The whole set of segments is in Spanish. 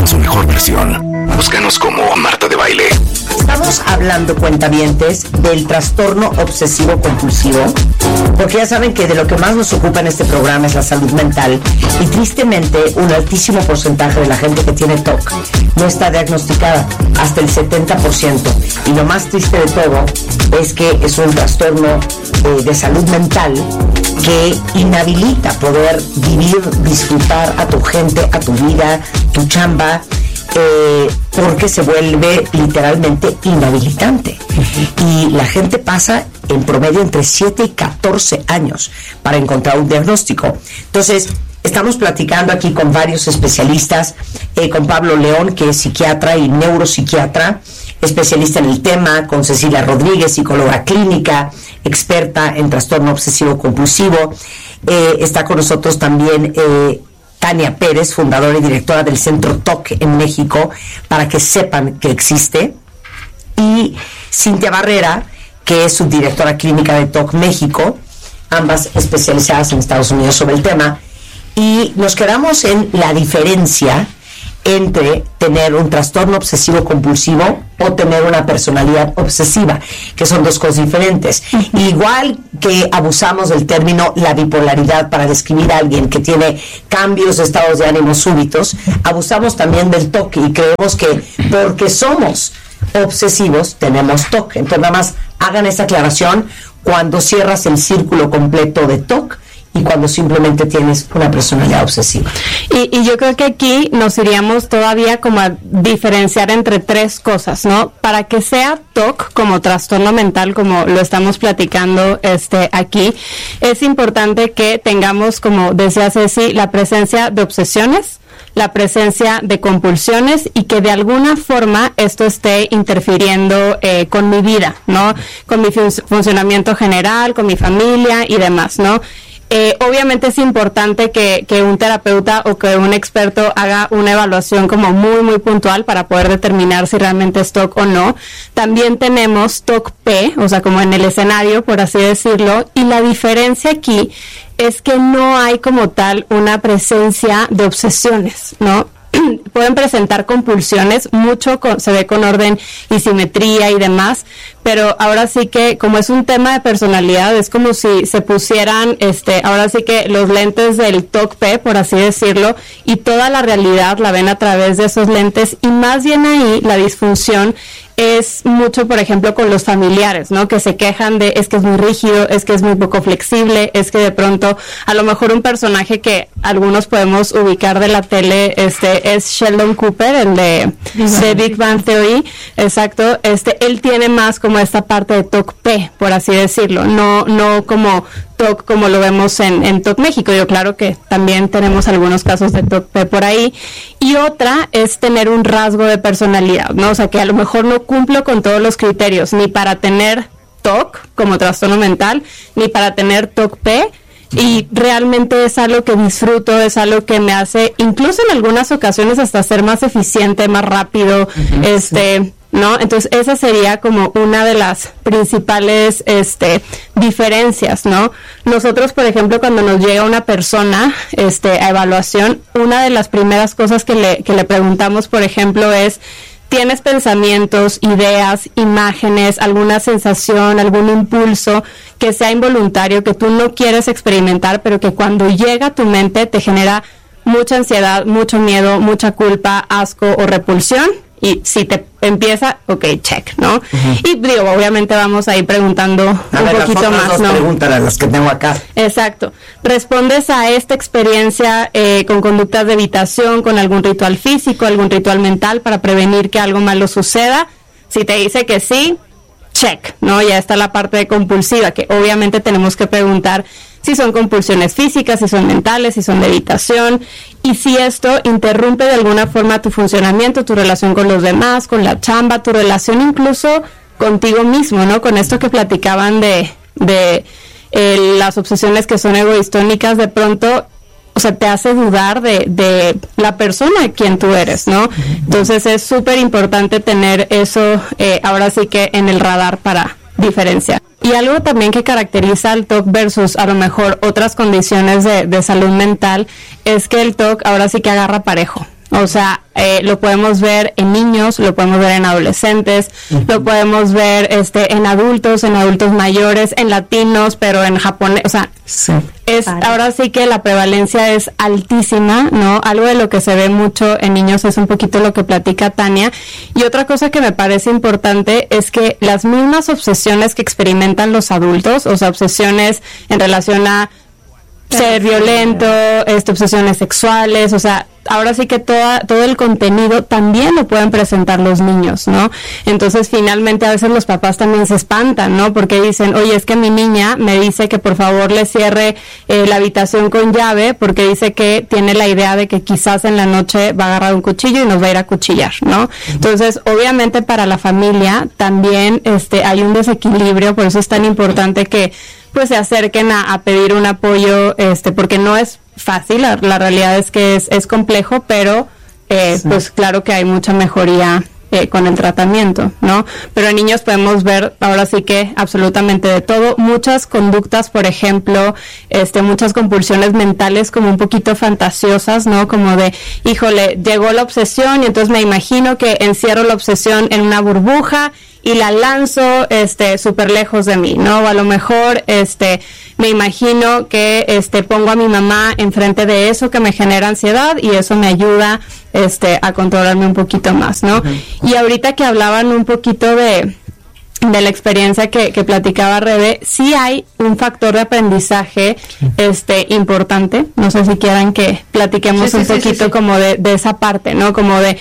con su mejor versión. Búscanos como Marta de Baile. Estamos hablando, cuentavientes, del trastorno obsesivo compulsivo, porque ya saben que de lo que más nos ocupa en este programa es la salud mental, y tristemente un altísimo porcentaje de la gente que tiene TOC no está diagnosticada, hasta el 70%, y lo más triste de todo es que es un trastorno de salud mental que inhabilita poder vivir, disfrutar a tu gente, a tu vida, tu chamba, porque se vuelve literalmente inhabilitante. Y la gente pasa en promedio entre 7 y 14 años para encontrar un diagnóstico. Entonces, estamos platicando aquí con varios especialistas, con Pablo León, que es psiquiatra y neuropsiquiatra, especialista en el tema, con Cecilia Rodríguez, psicóloga clínica, experta en trastorno obsesivo compulsivo. Está con nosotros también Tania Pérez, fundadora y directora del Centro TOC en México, para que sepan que existe, y Cintia Barrera, que es subdirectora clínica de TOC México, ambas especializadas en Estados Unidos sobre el tema. Y nos quedamos en la diferencia entre tener un trastorno obsesivo compulsivo o tener una personalidad obsesiva, que son dos cosas diferentes. Igual que abusamos del término la bipolaridad para describir a alguien que tiene cambios de estados de ánimo súbitos, abusamos también del TOC, y creemos que porque somos obsesivos tenemos TOC. Entonces nada más hagan esa aclaración cuando cierras el círculo completo de TOC y cuando simplemente tienes una personalidad obsesiva. Y yo creo que aquí nos iríamos todavía como a diferenciar entre tres cosas, ¿no? Para que sea TOC como trastorno mental, como lo estamos platicando aquí, es importante que tengamos, como decía Ceci, la presencia de obsesiones, la presencia de compulsiones, y que de alguna forma esto esté interfiriendo con mi vida, ¿no? Con mi funcionamiento general, con mi familia y demás, ¿no? Obviamente es importante que un terapeuta o que un experto haga una evaluación como muy, muy puntual para poder determinar si realmente es TOC o no. También tenemos TOC-P, o sea, como en el escenario, por así decirlo, y la diferencia aquí es que no hay como tal una presencia de obsesiones, ¿no? Pueden presentar compulsiones, mucho se ve con orden y simetría y demás, pero ahora sí que como es un tema de personalidad, es como si se pusieran ahora sí que los lentes del TOC-P, por así decirlo, y toda la realidad la ven a través de esos lentes, y más bien ahí la disfunción es mucho, por ejemplo, con los familiares, ¿no? Que se quejan de, es que es muy rígido, es que es muy poco flexible, es que de pronto, a lo mejor un personaje que algunos podemos ubicar de la tele, es Sheldon Cooper, el de Big Bang Theory, exacto, él tiene más como esta parte de TOC-P, por así decirlo, no como TOC como lo vemos en TOC México. Yo claro que también tenemos algunos casos de TOC-P por ahí. Y otra es tener un rasgo de personalidad, ¿no? O sea, que a lo mejor no cumplo con todos los criterios, ni para tener TOC como trastorno mental, ni para tener TOC-P, y realmente es algo que disfruto, es algo que me hace, incluso en algunas ocasiones, hasta ser más eficiente, más rápido, sí. ¿No? Entonces esa sería como una de las principales diferencias, ¿no? Nosotros, por ejemplo, cuando nos llega una persona a evaluación, una de las primeras cosas que le preguntamos, por ejemplo, es: ¿tienes pensamientos, ideas, imágenes, alguna sensación, algún impulso que sea involuntario, que tú no quieres experimentar, pero que cuando llega a tu mente te genera mucha ansiedad, mucho miedo, mucha culpa, asco o repulsión? Y si te empieza, ok, check, ¿no? Uh-huh. Y digo, obviamente vamos a ir preguntando un poquito más, ¿no? Pregúntale a las que tengo acá. Exacto. ¿Respondes a esta experiencia con conductas de evitación, con algún ritual físico, algún ritual mental para prevenir que algo malo suceda? Si te dice que sí, check, ¿no? Ya está la parte de compulsiva, que obviamente tenemos que preguntar si son compulsiones físicas, si son mentales, si son de evitación, y si esto interrumpe de alguna forma tu funcionamiento, tu relación con los demás, con la chamba, tu relación incluso contigo mismo, ¿no? Con esto que platicaban de las obsesiones que son egoistónicas, de pronto, o sea, te hace dudar de la persona quien tú eres, ¿no? Entonces es súper importante tener eso ahora sí que en el radar para diferenciar. Y algo también que caracteriza al TOC versus a lo mejor otras condiciones de salud mental es que el TOC ahora sí que agarra parejo. O sea, lo podemos ver en niños, lo podemos ver en adolescentes, lo podemos ver en adultos mayores, en latinos, pero en japonés, o sea, ahora sí que la prevalencia es altísima, ¿no? Algo de lo que se ve mucho en niños es un poquito lo que platica Tania. Y otra cosa que me parece importante es que las mismas obsesiones que experimentan los adultos, o sea, obsesiones en relación a ser violento, obsesiones sexuales, o sea, ahora sí que todo el contenido también lo pueden presentar los niños, ¿no? Entonces, finalmente, a veces los papás también se espantan, ¿no? Porque dicen, oye, es que mi niña me dice que por favor le cierre la habitación con llave, porque dice que tiene la idea de que quizás en la noche va a agarrar un cuchillo y nos va a ir a cuchillar, ¿no? Entonces, obviamente, para la familia también hay un desequilibrio, por eso es tan importante que pues se acerquen a pedir un apoyo, porque no es fácil, la realidad es que es complejo, pero pues claro que hay mucha mejoría con el tratamiento, ¿no? Pero en niños podemos ver ahora sí que absolutamente de todo, muchas conductas, por ejemplo, muchas compulsiones mentales como un poquito fantasiosas, ¿no? Como de, híjole, llegó la obsesión y entonces me imagino que encierro la obsesión en una burbuja y la lanzo súper lejos de mí, ¿no? O a lo mejor me imagino que pongo a mi mamá enfrente de eso que me genera ansiedad y eso me ayuda a controlarme un poquito más, ¿no? Uh-huh. Y ahorita que hablaban un poquito de la experiencia que platicaba Rebe, sí hay un factor de aprendizaje importante. No sé si quieran que platiquemos un poquito como de esa parte, ¿no? Como de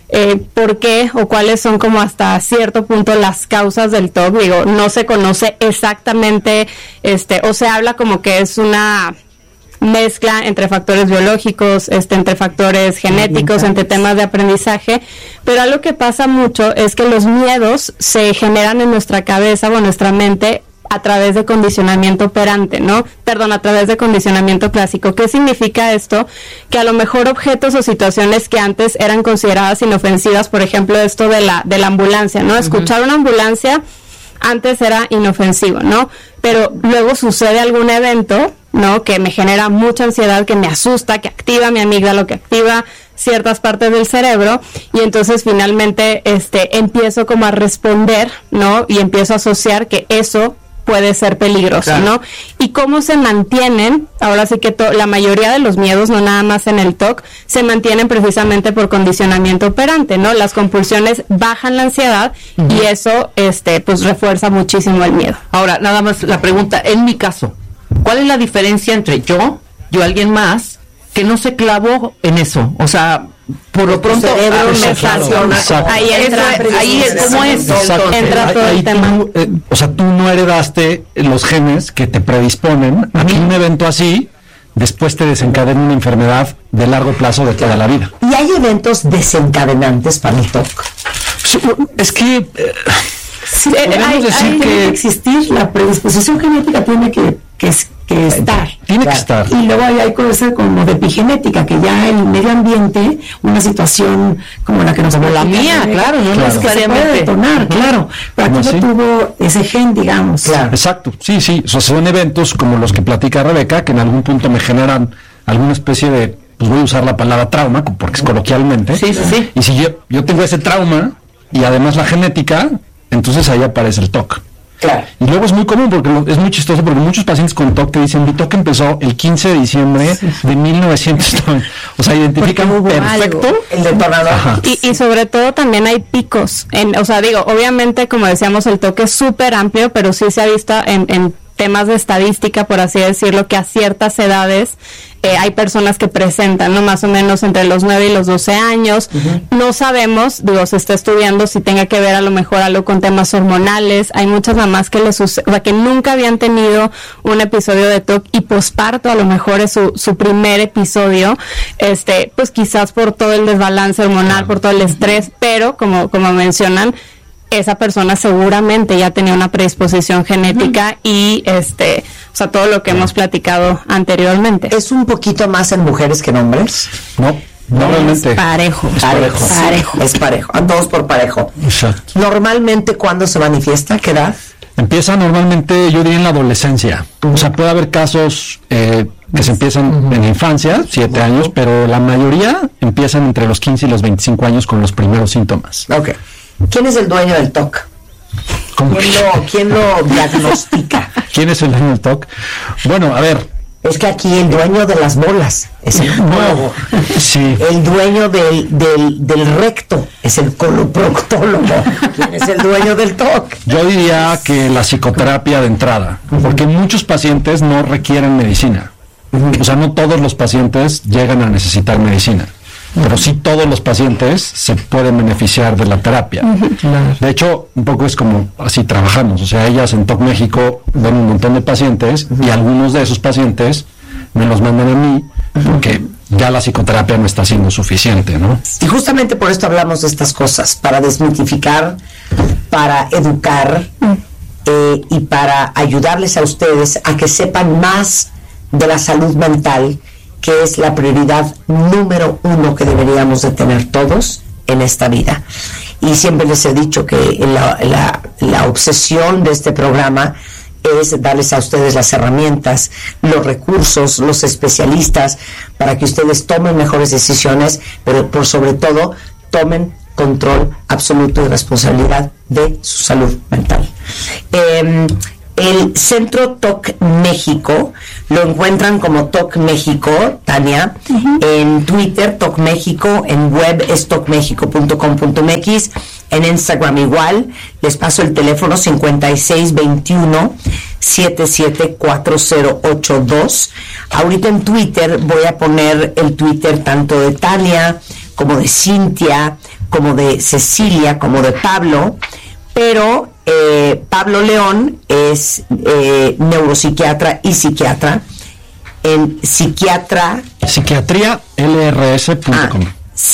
por qué o cuáles son como hasta cierto punto las causas del TOC. Digo, no se conoce exactamente, o se habla como que es una mezcla entre factores biológicos, entre factores genéticos, entre temas de aprendizaje, pero algo que pasa mucho es que los miedos se generan en nuestra cabeza o en nuestra mente a través de condicionamiento operante, ¿no? Perdón, a través de condicionamiento clásico. ¿Qué significa esto? Que a lo mejor objetos o situaciones que antes eran consideradas inofensivas, por ejemplo, esto de la ambulancia, ¿no? Uh-huh. Escuchar una ambulancia antes era inofensivo, ¿no? Pero luego sucede algún evento, ¿no? Que me genera mucha ansiedad, que me asusta, que activa mi amígdala, que activa ciertas partes del cerebro, y entonces finalmente empiezo como a responder, ¿no? Y empiezo a asociar que eso puede ser peligroso, claro, ¿no? Y cómo se mantienen, ahora sí que la mayoría de los miedos, no nada más en el TOC, se mantienen precisamente por condicionamiento operante, ¿no? Las compulsiones bajan la ansiedad, uh-huh, y eso, pues refuerza muchísimo el miedo. Ahora, nada más la pregunta, en mi caso, ¿cuál es la diferencia entre yo y alguien más que no se clavó en eso? O sea, por lo pronto ahí entra, ¿cómo es? Entra todo el tema. Tú no heredaste los genes que te predisponen a que un evento así después te desencadena una enfermedad de largo plazo de toda la vida. ¿Y hay eventos desencadenantes para el TOC? Es que podemos decir que existir la predisposición genética tiene que estar. Tiene que estar. Y luego hay cosas como de epigenética, que ya el medio ambiente, una situación como la que nos habló la mía, claro, no necesariamente se puede detonar, claro. Pero aquí no tuvo ese gen, digamos. Claro. Exacto, sí. O sea, son eventos como los que platica Rebeca, que en algún punto me generan alguna especie de, pues voy a usar la palabra trauma, porque es coloquialmente. Sí. Y si yo tengo ese trauma, y además la genética, entonces ahí aparece el TOC. Claro. Y luego es muy común, porque es muy chistoso, porque muchos pacientes con TOC te dicen, mi TOC empezó el 15 de diciembre de 1990. O sea, identifican perfecto el detonador. Y sobre todo también hay picos. Obviamente, como decíamos, el TOC es súper amplio, pero sí se ha visto en temas de estadística, por así decirlo, que a ciertas edades hay personas que presentan, ¿no? Más o menos entre los 9 y los 12 años. Uh-huh. No sabemos, se está estudiando si tenga que ver a lo mejor algo con temas hormonales. Hay muchas mamás que que nunca habían tenido un episodio de TOC y posparto a lo mejor es su primer episodio, pues quizás por todo el desbalance hormonal, por todo el estrés, pero como mencionan, esa persona seguramente ya tenía una predisposición genética, uh-huh, y todo lo que hemos platicado anteriormente. ¿Es un poquito más en mujeres que en hombres? No realmente. Es parejo. Es parejo. A todos por parejo. Exacto. Normalmente, ¿cuándo se manifiesta? ¿Qué edad? Empieza normalmente, yo diría, en la adolescencia. Uh-huh. O sea, puede haber casos que se empiezan en la infancia, 7 años, pero la mayoría empiezan entre los 15 y los 25 años con los primeros síntomas. Ok. ¿Quién es el dueño del TOC? ¿Quién lo diagnostica? ¿Quién es el dueño del TOC? Bueno, a ver. Es que aquí el dueño de las bolas es el oncólogo. Sí. El dueño del recto es el coloproctólogo. ¿Quién es el dueño del TOC? Yo diría que la psicoterapia de entrada, porque muchos pacientes no requieren medicina. O sea, no todos los pacientes llegan a necesitar medicina, pero sí todos los pacientes se pueden beneficiar de la terapia. De hecho, un poco es como así trabajamos. O sea, ellas en TOC México ven un montón de pacientes y algunos de esos pacientes me los mandan a mí porque ya la psicoterapia no está siendo suficiente, ¿no? Y justamente por esto hablamos de estas cosas, para desmitificar, para educar y para ayudarles a ustedes a que sepan más de la salud mental, que es la prioridad número 1 que deberíamos de tener todos en esta vida. Y siempre les he dicho que la obsesión de este programa es darles a ustedes las herramientas, los recursos, los especialistas, para que ustedes tomen mejores decisiones, pero por sobre todo tomen control absoluto y responsabilidad de su salud mental. El Centro TOC México lo encuentran como TOC México, Tania, en Twitter TOC México, en web es tocmexico.com.mx, en Instagram igual. Les paso el teléfono 5621-774082. Ahorita en Twitter voy a poner el Twitter tanto de Tania como de Cintia, como de Cecilia, como de Pablo, pero Pablo León es neuropsiquiatra y psiquiatra en psiquiatrialrs.com.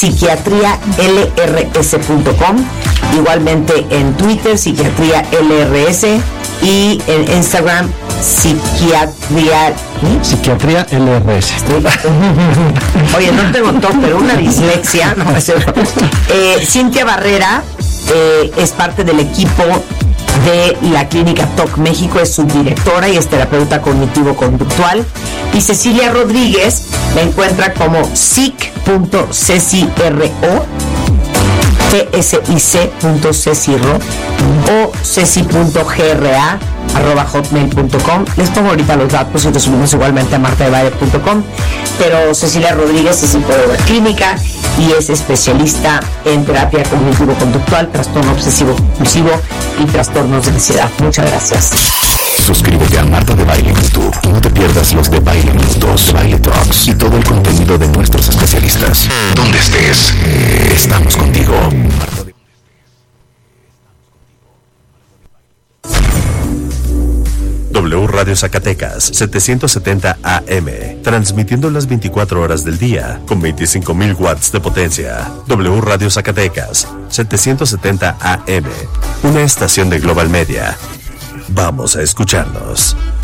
Psiquiatrialrs.com, igualmente en Twitter Psiquiatría LRS y en Instagram Psiquiatría LRS. Oye, no tengo TOC, pero una dislexia, no es cierto. Cintia Barrera es parte del equipo de la clínica TOC México, es subdirectora y es terapeuta cognitivo-conductual. Y Cecilia Rodríguez la encuentra como sic.ceciro, psic.ceciro o ceci.gra@hotmail.com. Les pongo ahorita los datos y los subimos igualmente a martadebaile.com. Pero Cecilia Rodríguez es psicóloga clínica y es especialista en terapia cognitivo-conductual, trastorno obsesivo-compulsivo y trastornos de ansiedad. Muchas gracias. Suscríbete a Marta de Baile en YouTube y no te pierdas los de Baile Minutos, Baile Talks y todo el contenido de nuestros especialistas. Donde estés, estamos contigo. W Radio Zacatecas, 770 AM, transmitiendo las 24 horas del día, con 25,000 watts de potencia. W Radio Zacatecas, 770 AM, una estación de Global Media. Vamos a escucharnos.